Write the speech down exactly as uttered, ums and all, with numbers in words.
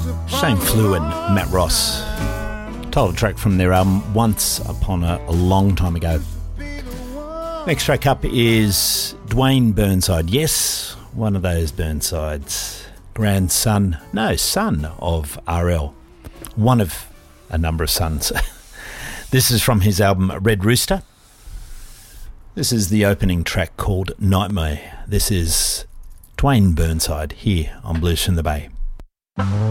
Shane Flew and Matt Ross. Title track from their album Once Upon a, a Long Time Ago. Next track up is Dwayne Burnside. Yes, one of those Burnsides. Grandson, no, son of R L. One of a number of sons. This is from his album Red Rooster. This is the opening track called Nightmare. This is Dwayne Burnside here on Blues from the Bay.